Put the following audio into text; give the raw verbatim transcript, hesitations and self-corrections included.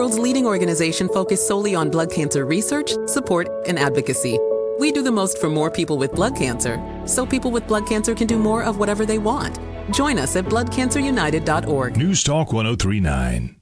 world's leading organization focused solely on blood cancer research, support, and advocacy. We do the most for more people with blood cancer, so people with blood cancer can do more of whatever they want. Join us at blood cancer united dot org. News Talk one oh three point nine.